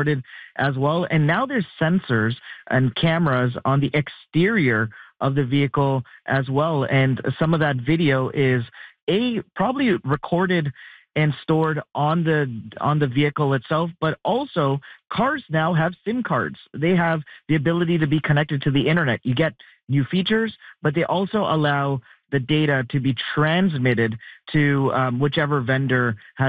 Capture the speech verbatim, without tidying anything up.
recorded as well. And now there's sensors and cameras on the exterior of the vehicle as well. And some of that video is a probably recorded and stored on the on the vehicle itself, but also cars now have SIM cards. They have the ability to be connected to the internet. You get new features, but they also allow the data to be transmitted to um, whichever vendor has